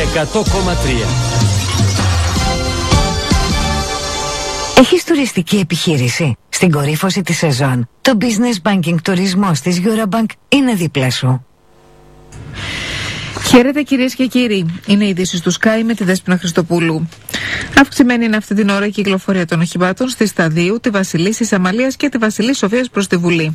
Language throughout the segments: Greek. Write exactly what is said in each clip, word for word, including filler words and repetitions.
εκατό κόμμα τρία. Έχεις τουριστική επιχείρηση? Στην κορύφωση της σεζόν, το Business Banking τουρισμός της Eurobank είναι δίπλα σου. Χαίρετε κυρίες και κύριοι, είναι οι ειδήσεις του Sky με τη Δέσποινα Χριστοπούλου. Αυξημένη είναι αυτή την ώρα η κυκλοφορία των οχημάτων στη Σταδίου, τη Βασιλίσσης Αμαλίας και τη Βασιλής Σοφίας προς τη Βουλή.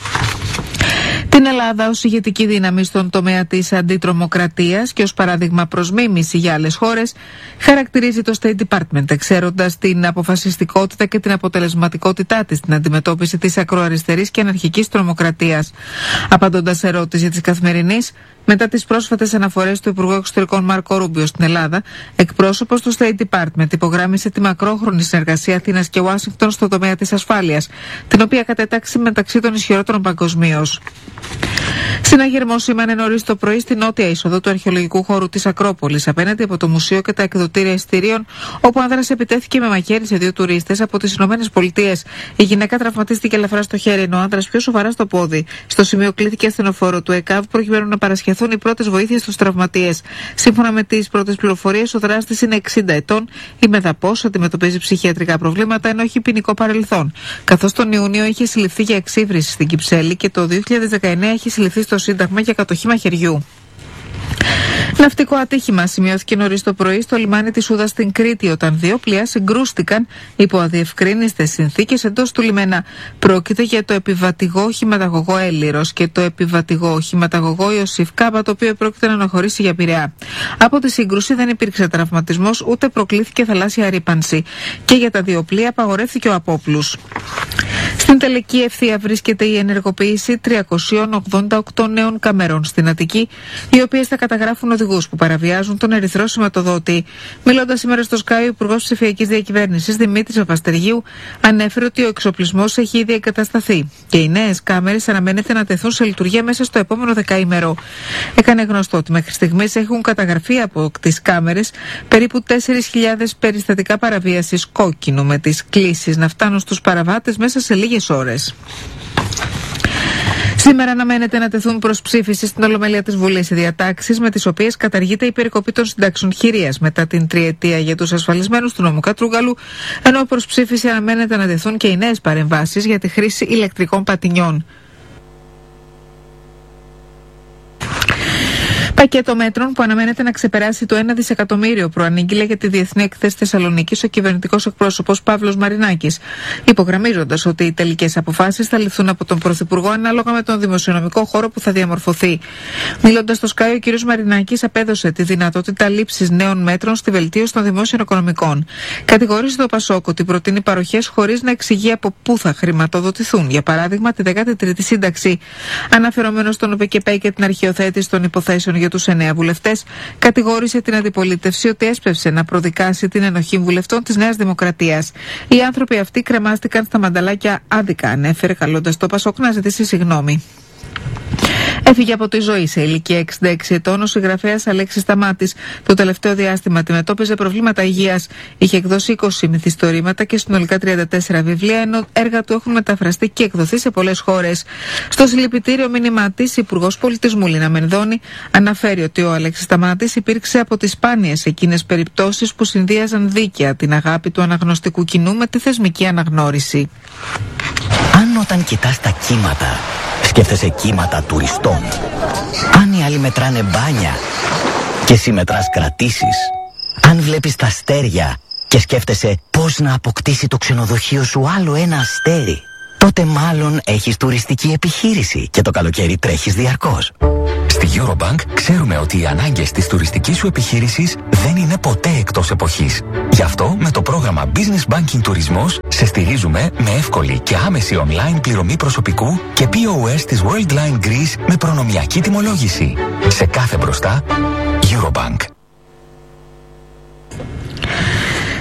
Την Ελλάδα ως ηγετική δύναμη στον τομέα της αντιτρομοκρατίας και ως παράδειγμα προς μίμηση για άλλες χώρες χαρακτηρίζει το State Department, εξαίροντας την αποφασιστικότητα και την αποτελεσματικότητά της στην αντιμετώπιση της ακροαριστερής και αναρχικής τρομοκρατίας. Απαντώντας σε ερώτηση της Καθημερινής, μετά τις πρόσφατες αναφορές του Υπουργού Εξωτερικών Μάρκο Ρούμπιο στην Ελλάδα, εκπρόσωπος του State Department υπογράμμισε τη μακρόχρονη συνεργασία Αθήνας και Ουάσιγκτον στον τομέα της ασφάλειας, την οποία κατέταξε μεταξύ των ισχυρότερων παγκοσμίως. Συναγερμό σήμανε νωρίς το πρωί στη νότια είσοδο του αρχαιολογικού χώρου της Ακρόπολης, απέναντι από το μουσείο και τα εκδοτήρια εισιτηρίων, όπου ο άνδρας επιτέθηκε με μαχαίρι σε δύο τουρίστες από τις Ηνωμένες Πολιτείες. Η γυναίκα τραυματίστηκε ελαφρά στο χέρι, ενώ ο άνδρας πιο σοβαρά στο πόδι. Στο σημείο κλήθηκε ασθενοφόρο του ΕΚΑΒ προκειμένου να παρασχεθούν οι πρώτες βοήθειες στους τραυματίες. Σύμφωνα με τις πρώτες πληροφορίες, ο δράστης είναι εξήντα ετών, η μεδαπός, αντιμετωπίζει ψυχιατρικά προβλήματα, ενώ έχει ποινικό παρελθόν. Καθώς τον Ιούνιο είχε συλληφθεί για εξύβριση στην Κυψέλη και το δύο χιλιάδες δεκαεννέα έχει συλληφθεί στο Σύνταγμα για κατοχή μαχαιριού. Ναυτικό ατύχημα σημειώθηκε νωρίς το πρωί στο λιμάνι της Ούδας στην Κρήτη, όταν δύο πλοία συγκρούστηκαν υπό αδιευκρίνιστες συνθήκες εντός του λιμένα. Πρόκειται για το επιβατηγό οχηματαγωγό Έλληρος και το επιβατηγό οχηματαγωγό Ιωσήφ Κάμπα, το οποίο πρόκειται να αναχωρήσει για Πειραιά. Από τη σύγκρουση δεν υπήρξε τραυματισμός ούτε προκλήθηκε θαλάσσια ρύπανση. Και για τα δύο πλοία απαγορεύθηκε ο απόπλους. Στην τελική ευθεία βρίσκεται η ενεργοποίηση τριακόσιων ογδόντα οκτώ νέων καμερών στην Αττική, οι οποίες θα καταγράφουν οδηγούς που παραβιάζουν τον ερυθρό σηματοδότη. Μιλώντας σήμερα στο Sky, ο Υπουργός Ψηφιακής Διακυβέρνησης Δημήτρης Παπαστεριού ανέφερε ότι ο εξοπλισμός έχει ήδη εγκατασταθεί και οι νέες κάμερες αναμένεται να τεθούν σε λειτουργία μέσα στο επόμενο δεκαήμερο. Έκανε γνωστό ότι μέχρι στιγμής έχουν καταγραφεί από τις κάμερες περίπου τέσσερις χιλιάδες περιστατικά παραβίασης κόκκινου, με τις κλήσεις να φτάνουν στους παραβάτες μέσα σε λίγες ώρες. Σήμερα αναμένεται να τεθούν προς ψήφιση στην Ολομέλεια της Βουλής οι διατάξεις με τις οποίες καταργείται η περικοπή των συντάξεων χειρίας μετά την τριετία για τους ασφαλισμένους του νόμου Κατρούγκαλου, ενώ προς ψήφιση αναμένεται να τεθούν και οι νέες παρεμβάσεις για τη χρήση ηλεκτρικών πατινιών. Πακέτο μέτρων που αναμένεται να ξεπεράσει το ένα δισεκατομμύριο προανήγγειλε για τη Διεθνή Έκθεση Θεσσαλονίκης ο κυβερνητικός εκπρόσωπος Παύλος Μαρινάκης, υπογραμμίζοντας ότι οι τελικές αποφάσεις θα ληφθούν από τον Πρωθυπουργό ανάλογα με τον δημοσιονομικό χώρο που θα διαμορφωθεί. Μιλώντας στο Sky, ο κ. Μαρινάκης απέδωσε τη δυνατότητα λήψης νέων μέτρων στη βελτίωση των δημόσιων οικονομικών. Κατηγορήσε το Πασόκ ότι προτείνει παροχές χωρίς να εξηγεί από πού θα χρηματοδοτηθούν, για παράδειγμα τη δέκατη τρίτη σύνταξη. Αναφερόμενος στον ΟΠΕΚΕΠΕ και την αρχαιοθέτηση των υποθέσεων για τους εννέα βουλευτές, κατηγόρησε την αντιπολίτευση ότι έσπευσε να προδικάσει την ενοχή βουλευτών της Νέας Δημοκρατίας. Οι άνθρωποι αυτοί κρεμάστηκαν στα μανταλάκια άδικα, ανέφερε, καλώντας το Πασόκ να ζητήσει συγγνώμη. Έφυγε από τη ζωή σε ηλικία εξήντα έξι ετών ο συγγραφέας Αλέξης Σταμάτης. Το τελευταίο διάστημα αντιμετώπιζε προβλήματα υγείας. Είχε εκδώσει είκοσι μυθιστορήματα και συνολικά τριάντα τέσσερα βιβλία, ενώ έργα του έχουν μεταφραστεί και εκδοθεί σε πολλές χώρες. Στο συλληπιτήριο μήνυμά της, η Υπουργός Πολιτισμού Λίνα Μενδώνη αναφέρει ότι ο Αλέξης Σταμάτης υπήρξε από τις σπάνιες εκείνες περιπτώσεις που συνδύαζαν δίκαια την αγάπη του αναγνωστικού κοινού με τη θεσμική αναγνώριση. Αν όταν κοιτάς τα κύματα σκέφτεσαι κύματα τουριστών, αν οι άλλοι μετράνε μπάνια και εσύ μετράς κρατήσεις, αν βλέπεις τα αστέρια και σκέφτεσαι πώς να αποκτήσει το ξενοδοχείο σου άλλο ένα αστέρι, τότε μάλλον έχεις τουριστική επιχείρηση και το καλοκαίρι τρέχεις διαρκώς. Στη Eurobank ξέρουμε ότι οι ανάγκες της τουριστικής σου επιχείρησης δεν είναι ποτέ εκτός εποχής. Γι' αυτό με το πρόγραμμα Business Banking Τουρισμός σε στηρίζουμε με εύκολη και άμεση online πληρωμή προσωπικού και πι ο ες της Worldline Greece με προνομιακή τιμολόγηση. Σε κάθε μπροστά, Eurobank. Στην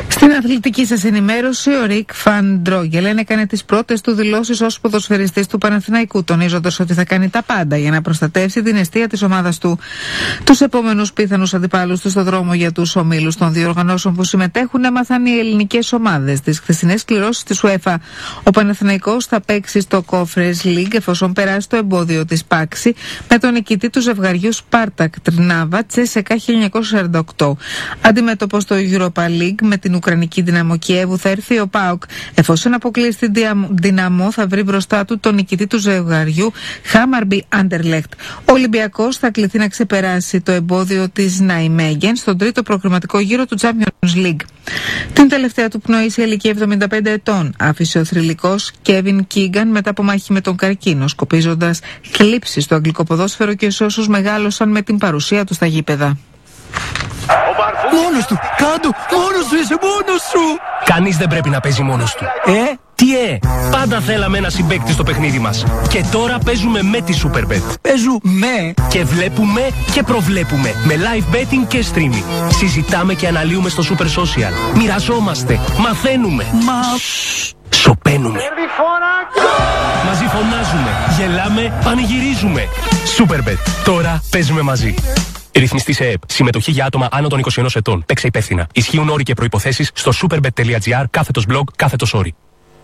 Αθλητική σας ενημέρωση, ο Ρικ Φαν Ντρόγγελεν έκανε τις πρώτες του δηλώσεις ως ποδοσφαιριστής του Παναθηναϊκού, τονίζοντας ότι θα κάνει τα πάντα για να προστατεύσει την εστία της ομάδας του. Τους επόμενους πιθανούς αντιπάλους του στο δρόμο για τους ομίλους των διοργανώσεων που συμμετέχουν έμαθαν οι ελληνικές ομάδες. Τις χθεσινές κληρώσεις της UEFA. Ο Παναθηναϊκός θα παίξει στο Conference League εφόσον περάσει το εμπόδιο της Πάξη με τον νικητή του ζευγαριού Σπάρτακ Τρνάβα Τσέσεκα χίλια εννιακόσια σαράντα οκτώ. Αντιμέτωπο στο Europa League με την Ουκρανική Δυναμό Κιέβου θα έρθει ο ΠΑΟΚ. Εφόσον αποκλείσει την Δυναμό θα βρει μπροστά του τον νικητή του ζευγαριού Χάμαρμπι Άντερλεχτ. Ο Ολυμπιακός θα κληθεί να ξεπεράσει το εμπόδιο της Ναϊμέγεν στον τρίτο προκριματικό γύρο του Champions League. Την τελευταία του πνοή σε ηλικία εβδομήντα πέντε ετών άφησε ο θρυλικός Κέβιν Κίγκαν μετά από μάχη με τον καρκίνο, σκοπίζοντας θλίψεις στο αγγλικό ποδόσφαιρο και σε όσους μεγάλωσαν με την παρουσία του στα γήπεδα. Μόνος του! Κάντο! Μόνος του! Είσαι μόνος σου! Κανείς δεν πρέπει να παίζει μόνος του. Ε? Τι ε! Πάντα θέλαμε ένα συμπαίκτη στο παιχνίδι μας. Και τώρα παίζουμε με τη Superbet. Παίζουμε! Και βλέπουμε και προβλέπουμε. Με live betting και streaming. Συζητάμε και αναλύουμε στο Super Social. Μοιραζόμαστε. Μαθαίνουμε. Μα... Σωπαίνουμε. Μαζί φωνάζουμε. Γελάμε. Πανηγυρίζουμε. Superbet. Τώρα παίζουμε μαζί. Ρυθμιστή σε ΕΕΠ. Συμμετοχή για άτομα άνω των είκοσι ενός ετών. Παίξε υπεύθυνα. Ισχύουν όροι και προϋποθέσεις στο superbet.gr κάθετος blog κάθετος όρι.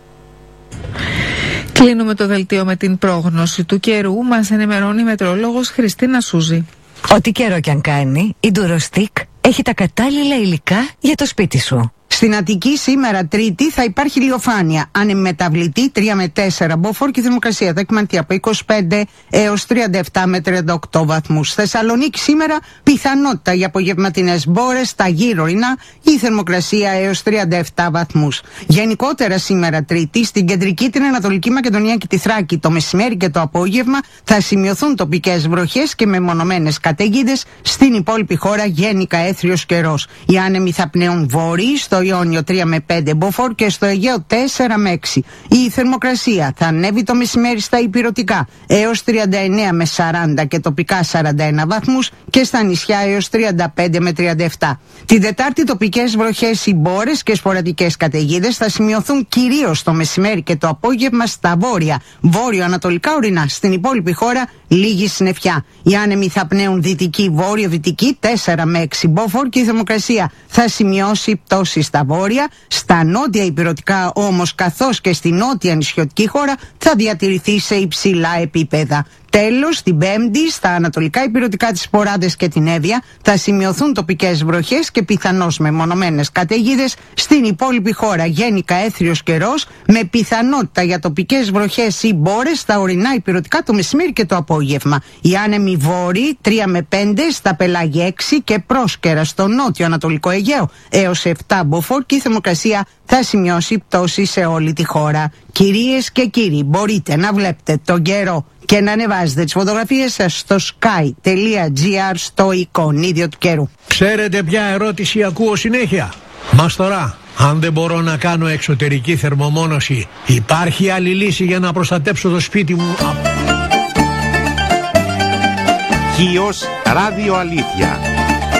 Κλείνουμε το δελτίο με την πρόγνωση του καιρού. Μας ενημερώνει η μετεωρολόγος Χριστίνα Σούζη. Ό,τι καιρό κι αν κάνει, η Ντουροστίκ έχει τα κατάλληλα υλικά για το σπίτι σου. Στην Αττική σήμερα Τρίτη θα υπάρχει ηλιοφάνεια. Ανεμεταβλητή τρία με τέσσερα μποφόρ και η θερμοκρασία θα εκμανθεί από είκοσι πέντε έως τριάντα επτά με τριάντα οκτώ βαθμούς. Θεσσαλονίκη σήμερα πιθανότητα για απογευματινές μπόρες στα γύρω ορεινά, η θερμοκρασία έως τριάντα επτά βαθμούς. Γενικότερα σήμερα Τρίτη στην κεντρική, την Ανατολική Μακεδονία και τη Θράκη το μεσημέρι και το απόγευμα θα σημειωθούν τοπικές βροχές και μεμονωμένες καταιγίδες. Στην υπόλοιπη χώρα γενικά έθριος καιρός. Οι άνεμοι θα πνέουν βόρειοι στο Ιόνιο τρία με πέντε μποφόρ και στο Αιγαίο τέσσερα με έξι. Η θερμοκρασία θα ανέβει το μεσημέρι στα ηπειρωτικά έως τριάντα εννέα με σαράντα και τοπικά σαράντα ένα βαθμούς και στα νησιά έως τριάντα πέντε με τριάντα επτά. Την Δετάρτη τοπικές βροχές, οι μπόρες και σποραδικές καταιγίδες θα σημειωθούν κυρίως το μεσημέρι και το απόγευμα στα βόρεια, βόρειο-ανατολικά ορεινά. Στην υπόλοιπη χώρα λίγη συννεφιά. Οι άνεμοι θα πνέουν δυτική, βόρειο-δυτική τέσσερα με έξι μποφόρ και η θερμοκρασία θα σημειώσει πτώση στα βόρεια, στα νότια ηπειρωτικά όμως καθώς και στη νότια νησιωτική χώρα θα διατηρηθεί σε υψηλά επίπεδα. Τέλος, την Πέμπτη, στα ανατολικά ηπειρωτικά της Ποράδες και την Εύβοια θα σημειωθούν τοπικές βροχές και πιθανώς μεμονωμένες καταιγίδες. Στην υπόλοιπη χώρα γενικά έθριος καιρός με πιθανότητα για τοπικές βροχές ή μπόρες στα ορεινά ηπειρωτικά το μεσημέρι και το απόγευμα. Οι άνεμοι βόρειοι τρία με πέντε, στα πελάγια έξι και πρόσκαιρα στο νότιο ανατολικό Αιγαίο έως επτά μποφόρ και η θερμοκρασία θα σημειώσει πτώση σε όλη τη χώρα. Κυρίες και κύριοι, μπορείτε να βλέπετε τον καιρό και να ανεβάζετε τις φωτογραφίες σας στο sky.gr στο εικονίδιο του καιρού. Ξέρετε ποια ερώτηση ακούω συνέχεια? Μας τώρα, αν δεν μπορώ να κάνω εξωτερική θερμομόνωση, υπάρχει άλλη λύση για να προστατέψω το σπίτι μου? Χίος Ράδιο Αλήθεια.